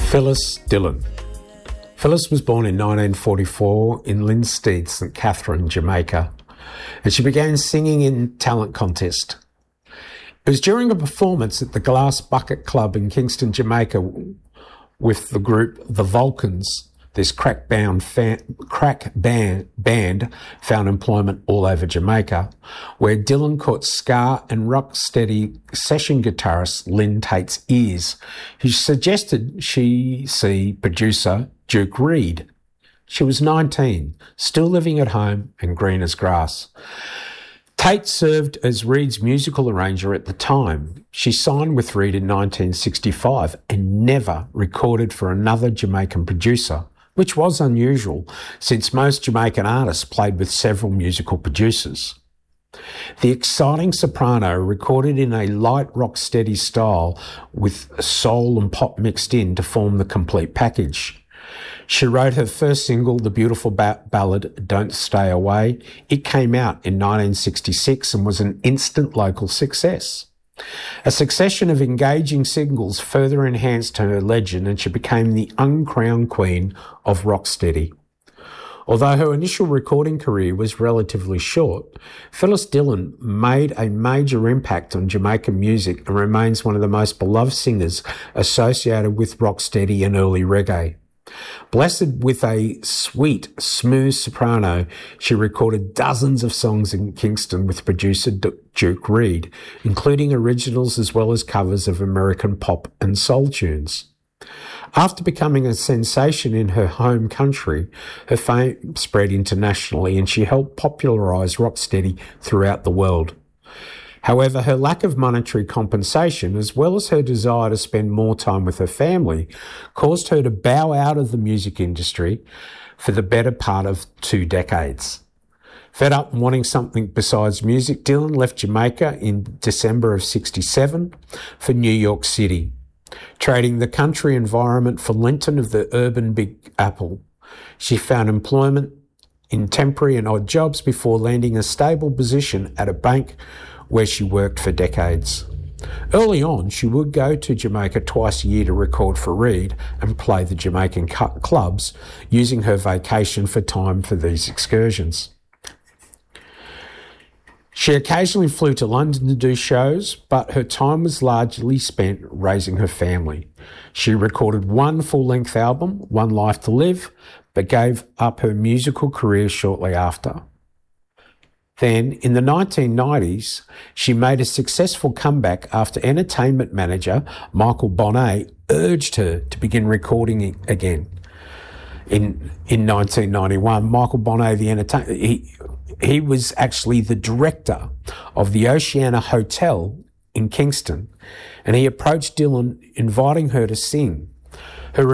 Phyllis Dillon. Phyllis was born in 1944 in Linstead, St Catherine, Jamaica, and she began singing in talent contest. It was during a performance at the Glass Bucket Club in Kingston, Jamaica, with the group The Vulcans. This crack band found employment all over Jamaica, where Dillon caught ska and rock-steady session guitarist Lynn Tate's ears, who suggested she see producer Duke Reid. She was 19, still living at home and green as grass. Tate served as Reid's musical arranger at the time. She signed with Reid in 1965 and never recorded for another Jamaican producer, which was unusual since most Jamaican artists played with several musical producers. The exciting soprano recorded in a light rock-steady style with soul and pop mixed in to form the complete package. She wrote her first single, the beautiful ballad Don't Stay Away. It came out in 1966 and was an instant local success. A succession of engaging singles further enhanced her legend, and she became the uncrowned queen of rocksteady. Although her initial recording career was relatively short, Phyllis Dillon made a major impact on Jamaican music and remains one of the most beloved singers associated with rocksteady and early reggae. Blessed with a sweet, smooth soprano, she recorded dozens of songs in Kingston with producer Duke Reid, including originals as well as covers of American pop and soul tunes. After becoming a sensation in her home country, her fame spread internationally and she helped popularise rocksteady throughout the world. However, her lack of monetary compensation, as well as her desire to spend more time with her family, caused her to bow out of the music industry for the better part of 2 decades. Fed up and wanting something besides music, Dillon left Jamaica in December of '67 for New York City, trading the country environment for Linton of the urban Big Apple. She found employment in temporary and odd jobs before landing a stable position at a bank where she worked for decades. Early on, she would go to Jamaica twice a year to record for Reid and play the Jamaican clubs, using her vacation for time for these excursions. She occasionally flew to London to do shows, but her time was largely spent raising her family. She recorded 1 full-length album, One Life to Live, but gave up her musical career shortly after. Then, in the 1990s, she made a successful comeback after entertainment manager Michael Bonet urged her to begin recording again. In 1991, Michael Bonet, the entertainer, he was actually the director of the Oceana Hotel in Kingston, and he approached Dillon, inviting her to sing.